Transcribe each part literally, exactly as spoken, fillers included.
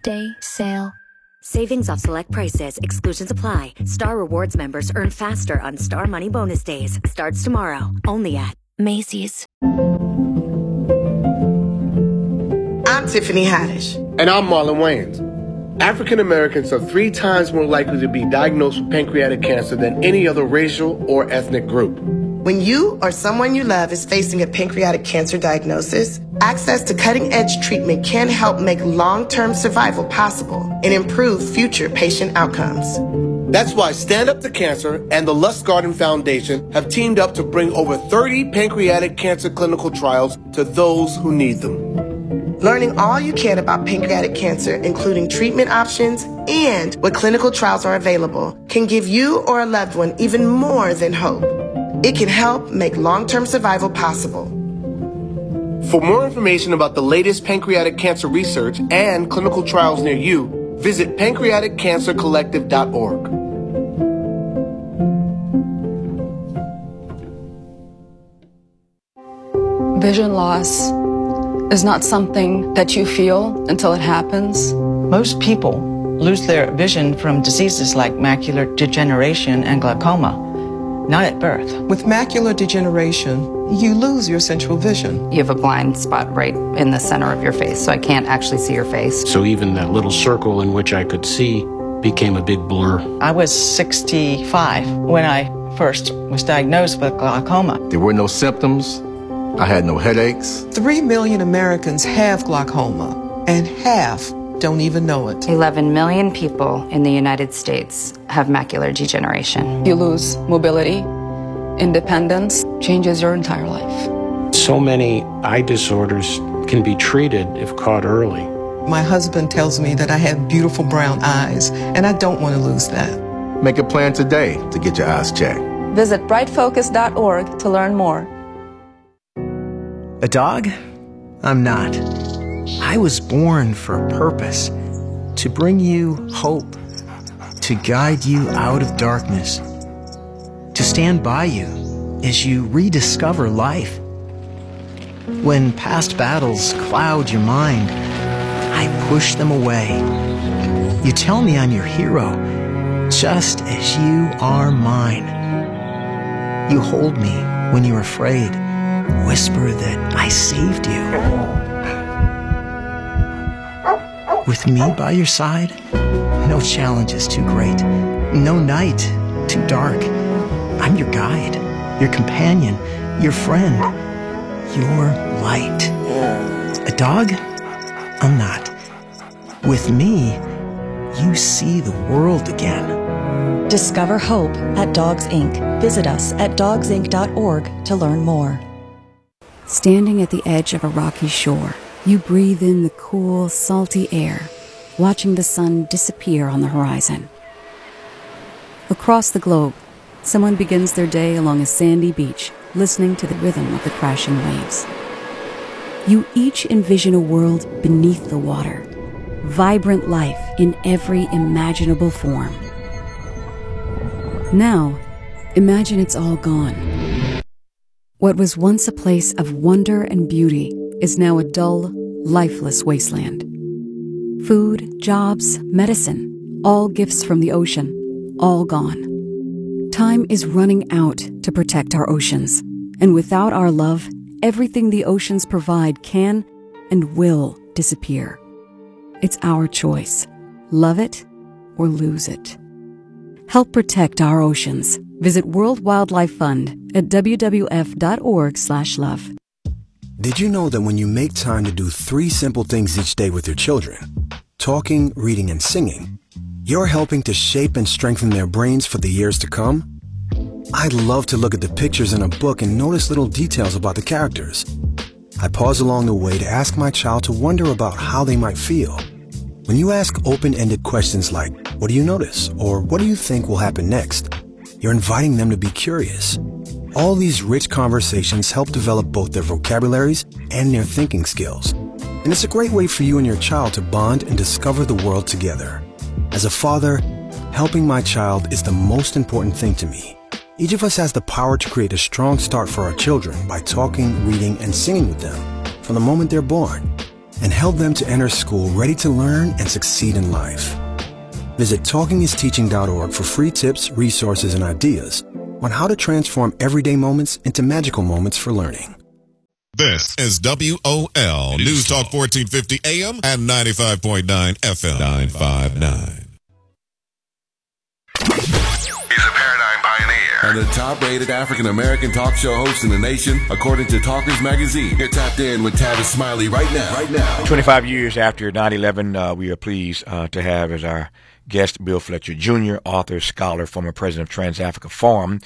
Day sale. Savings off select prices. Exclusions apply. Star Rewards members earn faster on Star Money Bonus Days. Starts tomorrow. Only at Macy's. I'm Tiffany Haddish. And I'm Marlon Wayans. African Americans are three times more likely to be diagnosed with pancreatic cancer than any other racial or ethnic group. When you or someone you love is facing a pancreatic cancer diagnosis, access to cutting-edge treatment can help make long-term survival possible and improve future patient outcomes. That's why Stand Up to Cancer and the Lustgarten Foundation have teamed up to bring over thirty pancreatic cancer clinical trials to those who need them. Learning all you can about pancreatic cancer, including treatment options and what clinical trials are available, can give you or a loved one even more than hope. It can help make long-term survival possible. For more information about the latest pancreatic cancer research and clinical trials near you, visit pancreatic cancer collective dot org. Vision loss is not something that you feel until it happens. Most people lose their vision from diseases like macular degeneration and glaucoma, not at birth. With macular degeneration, you lose your central vision. You have a blind spot right in the center of your face, so I can't actually see your face. So even that little circle in which I could see became a big blur. I was sixty-five when I first was diagnosed with glaucoma. There were no symptoms. I had no headaches. Three million Americans have glaucoma, and half don't even know it. eleven million people in the United States have macular degeneration. You lose mobility, independence, changes your entire life. So many eye disorders can be treated if caught early. My husband tells me that I have beautiful brown eyes, and I don't want to lose that. Make a plan today to get your eyes checked. Visit bright focus dot org to learn more. A dog? I'm not. I was born for a purpose, to bring you hope, to guide you out of darkness, to stand by you as you rediscover life. When past battles cloud your mind, I push them away. You tell me I'm your hero, just as you are mine. You hold me when you're afraid, whisper that I saved you. With me by your side, no challenge is too great, no night too dark. I'm your guide, your companion, your friend, your light. A dog? I'm not. With me, you see the world again. Discover hope at Dogs Incorporated. Visit us at dogs inc dot org to learn more. Standing at the edge of a rocky shore, you breathe in the cool, salty air, watching the sun disappear on the horizon. Across the globe, someone begins their day along a sandy beach, listening to the rhythm of the crashing waves. You each envision a world beneath the water, vibrant life in every imaginable form. Now, imagine it's all gone. What was once a place of wonder and beauty is now a dull, lifeless wasteland. Food, jobs, medicine, all gifts from the ocean, all gone. Time is running out to protect our oceans, and without our love, everything the oceans provide can and will disappear. It's our choice. Love it or lose it. Help protect our oceans. Visit World Wildlife Fund at w w f dot org slash love. Did you know that when you make time to do three simple things each day with your children, talking, reading, and singing, you're helping to shape and strengthen their brains for the years to come? I'd love to look at the pictures in a book and notice little details about the characters. I pause along the way to ask my child to wonder about how they might feel. When you ask open-ended questions like, what do you notice? Or what do you think will happen next? You're inviting them to be curious. All these rich conversations help develop both their vocabularies and their thinking skills. And it's a great way for you and your child to bond and discover the world together. As a father, helping my child is the most important thing to me. Each of us has the power to create a strong start for our children by talking, reading, and singing with them from the moment they're born. and held them to enter school ready to learn and succeed in life. Visit talking is teaching dot org for free tips, resources, and ideas on how to transform everyday moments into magical moments for learning. This is W O L News Talk fourteen fifty A M and ninety-five point nine F M. nine five nine. He's a paradigm pioneer and the top-rated African-American talk show host in the nation, according to Talkers Magazine. You're tapped in with Tavis Smiley right now. Right now. twenty-five years after nine eleven, uh, we are pleased uh, to have as our guest Bill Fletcher Junior, author, scholar, former president of Trans-Africa Forum,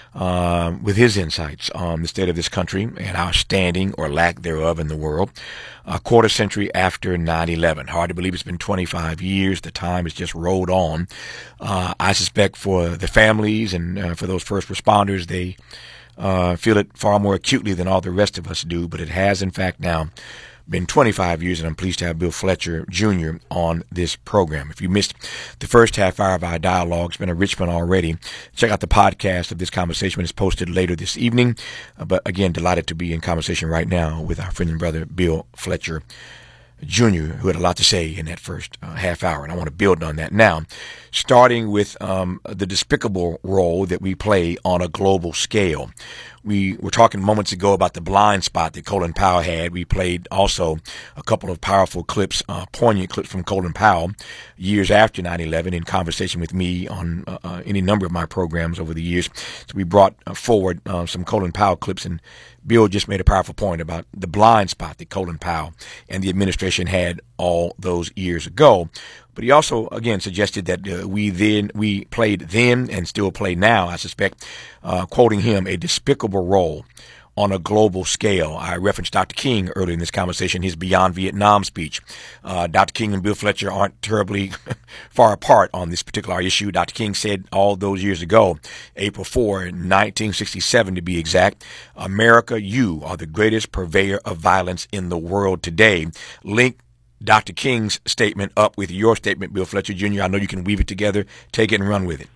uh, with his insights on the state of this country and our standing or lack thereof in the world. A quarter century after nine eleven. Hard to believe it's been twenty-five years. The time has just rolled on. Uh, I suspect for the families and uh, for those first responders, they uh, feel it far more acutely than all the rest of us do. But it has, in fact, now been twenty-five years, and I'm pleased to have Bill Fletcher Junior on this program. If you missed the first half hour of our dialogue, it's been a rich one already. Check out the podcast of this conversation when it's posted later this evening. Uh, but again, delighted to be in conversation right now with our friend and brother, Bill Fletcher Junior, who had a lot to say in that first uh, half hour, and I want to build on that now, starting with um, the despicable role that we play on a global scale. We were talking moments ago about the blind spot that Colin Powell had. We played also a couple of powerful clips, uh, poignant clips from Colin Powell years after nine eleven in conversation with me on uh, uh, any number of my programs over the years. So we brought uh, forward uh, some Colin Powell clips, and Bill just made a powerful point about the blind spot that Colin Powell and the administration had all those years ago. But he also, again, suggested that uh, we then we played then and still play now, I suspect, uh, quoting him, a despicable role on a global scale. I referenced Doctor King earlier in this conversation, his Beyond Vietnam speech. Uh, Doctor King and Bill Fletcher aren't terribly far apart on this particular issue. Doctor King said all those years ago, April fourth, nineteen sixty-seven to be exact, America, you are the greatest purveyor of violence in the world today. Link Doctor King's statement up with your statement, Bill Fletcher Junior I know you can weave it together. Take it and run with it.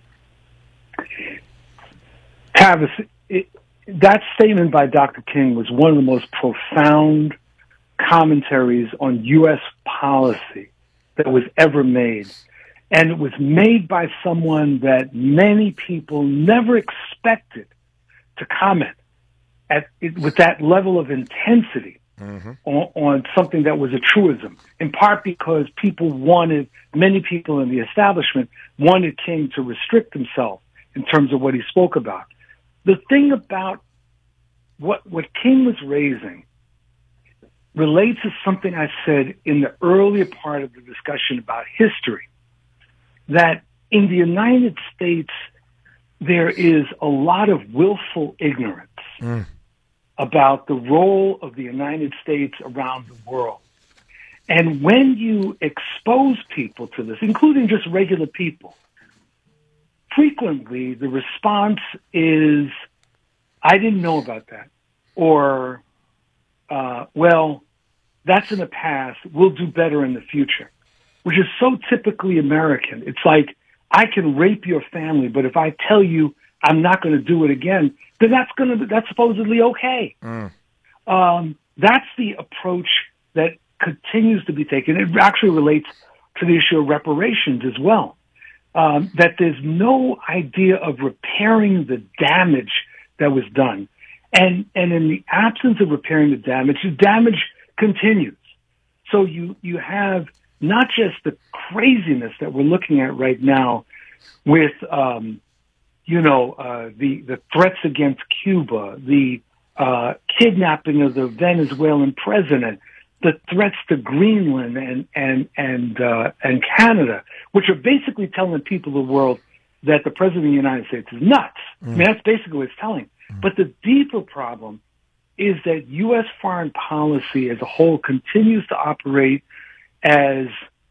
Tavis, it, that statement by Doctor King was one of the most profound commentaries on U S policy that was ever made. And it was made by someone that many people never expected to comment at it, with that level of intensity. Mm-hmm. On, on something that was a truism, in part because people wanted, many people in the establishment wanted King to restrict himself in terms of what he spoke about. The thing about what, what King was raising relates to something I said in the earlier part of the discussion about history, that in the United States, there is a lot of willful ignorance. Mm. about the role of the United States around the world. And when you expose people to this, including just regular people, frequently the response is, I didn't know about that. Or, uh, well, that's in the past. We'll do better in the future, which is so typically American. It's like, I can rape your family, but if I tell you I'm not going to do it again, then that's going to that's supposedly okay. Mm. Um, that's the approach that continues to be taken. It actually relates to the issue of reparations as well. Um, that there's no idea of repairing the damage that was done, and and in the absence of repairing the damage, the damage continues. So you you have not just the craziness that we're looking at right now with. Um, You know, uh, the, the threats against Cuba, the uh, kidnapping of the Venezuelan president, the threats to Greenland and and and uh, and Canada, which are basically telling people of the world that the president of the United States is nuts. Mm. I mean, that's basically what it's telling. Mm. But the deeper problem is that U S foreign policy as a whole continues to operate as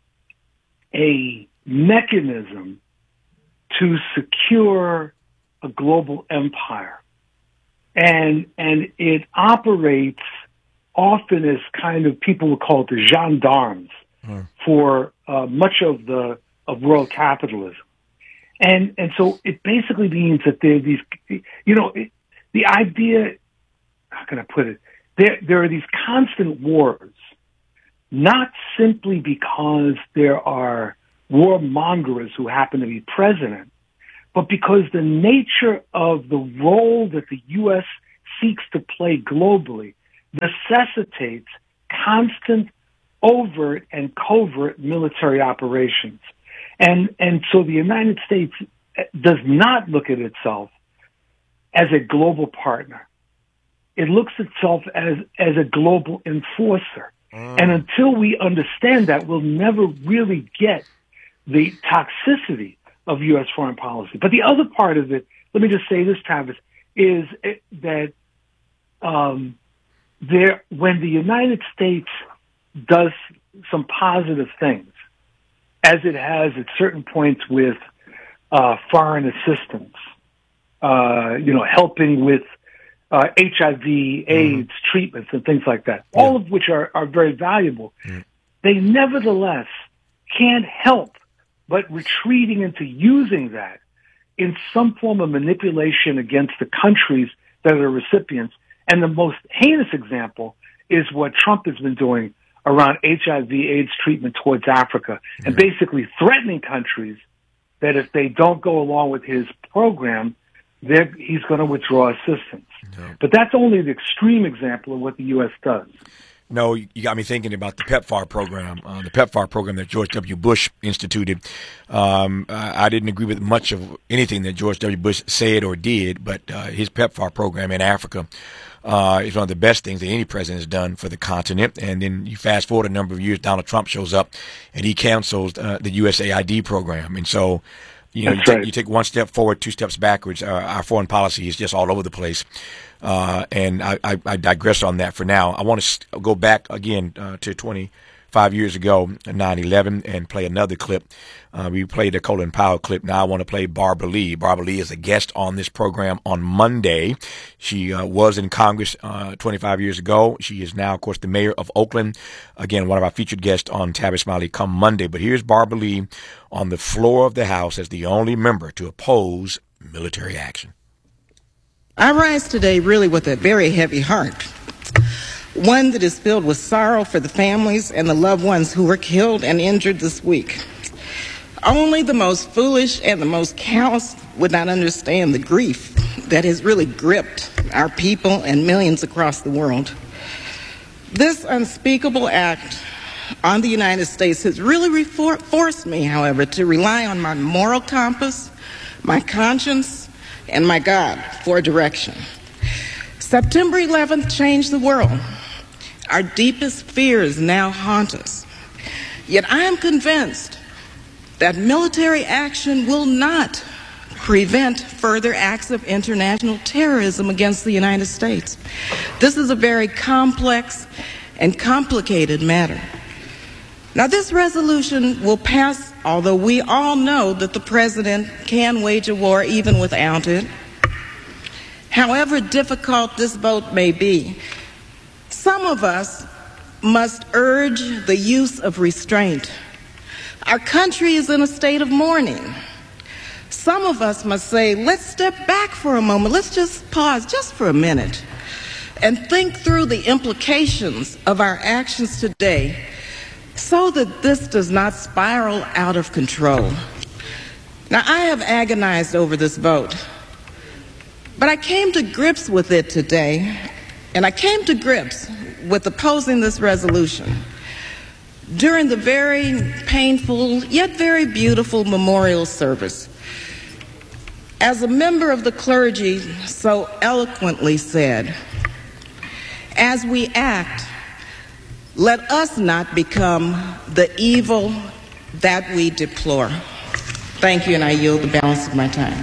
a mechanism to secure a global empire. And and it operates often as kind of, people would call it the gendarmes mm. for uh, much of the of world capitalism. And and so it basically means that there are these, you know, it, the idea, how can I put it? There there are these constant wars not simply because there are warmongers who happen to be president, but because the nature of the role that the U S seeks to play globally necessitates constant overt and covert military operations. And, and so the United States does not look at itself as a global partner. It looks at itself as, as a global enforcer. Mm. And until we understand that, we'll never really get the toxicity of U S foreign policy. But the other part of it, let me just say this, Tavis, is that um, there, when the United States does some positive things, as it has at certain points with uh, foreign assistance, uh, you know, helping with uh, H I V, AIDS mm. treatments and things like that, yeah. all of which are, are very valuable, mm. they nevertheless can't help but retreating into using that in some form of manipulation against the countries that are recipients. And the most heinous example is what Trump has been doing around H I V AIDS treatment towards Africa, and mm-hmm. basically threatening countries that if they don't go along with his program, he's going to withdraw assistance. No. But that's only the extreme example of what the U S does. No, you got me thinking about the PEPFAR program, uh, the PEPFAR program that George W. Bush instituted. Um, I, I didn't agree with much of anything that George W. Bush said or did, but uh, his PEPFAR program in Africa uh, is one of the best things that any president has done for the continent. And then you fast forward a number of years, Donald Trump shows up and he cancels uh, the U S A I D program. And so, you know, you, right. take, you take one step forward, two steps backwards. Uh, our foreign policy is just all over the place. Uh, and I, I, I digress on that for now. I want to go back again uh, to twenty-five years ago, nine eleven, and play another clip. Uh, we played a Colin Powell clip. Now I want to play Barbara Lee. Barbara Lee is a guest on this program on Monday. She uh, was in Congress uh, twenty-five years ago. She is now, of course, the mayor of Oakland. Again, one of our featured guests on Tavis Smiley come Monday. But here's Barbara Lee on the floor of the House as the only member to oppose military action. I rise today really with a very heavy heart, one that is filled with sorrow for the families and the loved ones who were killed and injured this week. Only the most foolish and the most callous would not understand the grief that has really gripped our people and millions across the world. This unspeakable act on the United States has really refor- forced me, however, to rely on my moral compass, my conscience, and my God for direction. September eleventh changed the world. Our deepest fears now haunt us. Yet I am convinced that military action will not prevent further acts of international terrorism against the United States. This is a very complex and complicated matter. Now, this resolution will pass, although we all know that the president can wage a war even without it. However difficult this vote may be, some of us must urge the use of restraint. Our country is in a state of mourning. Some of us must say, let's step back for a moment. Let's just pause just for a minute and think through the implications of our actions today, so that this does not spiral out of control. Now, I have agonized over this vote, but I came to grips with it today, and I came to grips with opposing this resolution during the very painful yet very beautiful memorial service. As a member of the clergy so eloquently said, as we act, let us not become the evil that we deplore. Thank you, and I yield the balance of my time.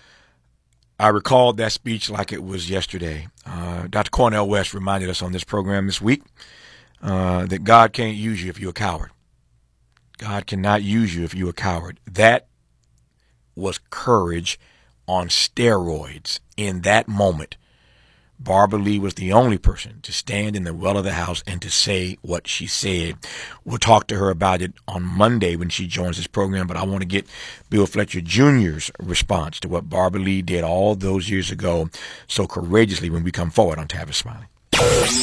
I recalled that speech like it was yesterday. Uh, Doctor Cornel West reminded us on this program this week uh, that God can't use you if you're a coward. God cannot use you if you're a coward. That was courage on steroids in that moment. Barbara Lee was the only person to stand in the well of the House and to say what she said. We'll talk to her about it on Monday when she joins this program, but I want to get Bill Fletcher Junior's response to what Barbara Lee did all those years ago so courageously when we come forward on Tavis Smiley.